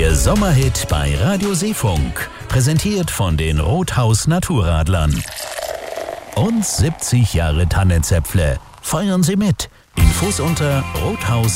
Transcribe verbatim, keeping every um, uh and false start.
Der Sommerhit bei Radio Seefunk. Präsentiert von den Rothaus Naturradlern. Und siebzig Jahre Tannenzäpfle. Feiern Sie mit. Infos unter rothaus